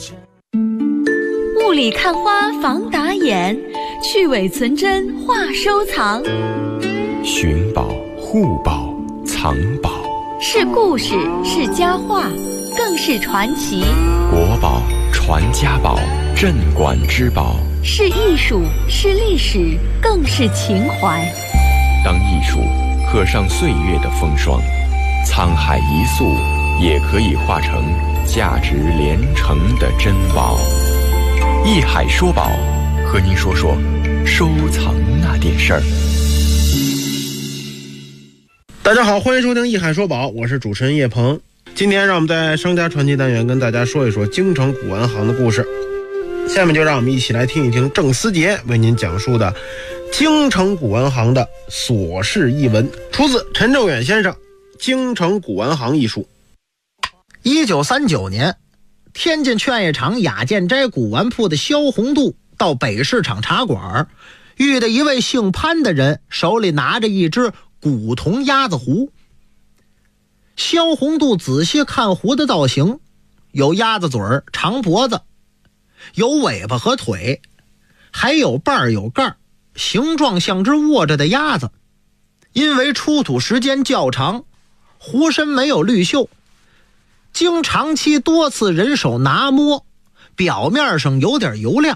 雾里看花防打眼，去伪存真话收藏。 寻宝、护宝、藏宝， 是故事，是佳话，更是传奇。 国宝、传家宝、镇馆之宝， 是艺术，是历史，更是情怀。 当艺术刻上岁月的风霜，沧海一粟也可以化成价值连城的珍宝。艺海说宝，和您说说收藏那点事儿。 大家好，欢迎收听艺海说宝，我是主持人叶鹏。今天让我们在商家传奇单元跟大家说一说京城古玩行的故事。下面就让我们一起来听一听郑思杰为您讲述的京城古玩行的琐事一文，出自陈正远先生《京城古玩行》一书。 1939年，天津劝业场雅建斋古玩铺的萧宏度到北市场茶馆，遇到一位姓潘的人，手里拿着一只古铜鸭子壶。萧宏度仔细看壶的造型，有鸭子嘴儿、长脖子，有尾巴和腿，还有瓣儿有盖儿，形状像只卧着的鸭子。因为出土时间较长，壶身没有绿锈，经长期多次人手拿摸，表面上有点油亮。